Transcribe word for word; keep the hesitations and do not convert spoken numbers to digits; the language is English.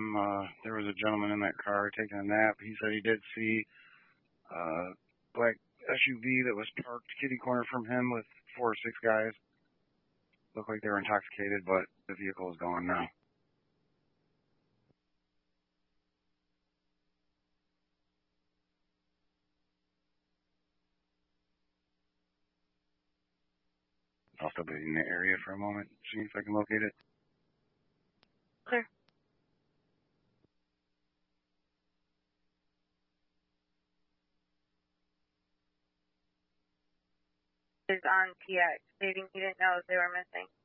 him. Uh, there was a gentleman in that car taking a nap. He said he did see a black S U V that was parked kitty corner from him with four or six guys. Looked like they were intoxicated, but the vehicle is gone now. I'll still be in the area for a moment, see if I can locate it. Clear. Is on T X, stating he didn't know if they were missing.